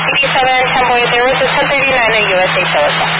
Temboy, there was a 1039 at USA Telephone.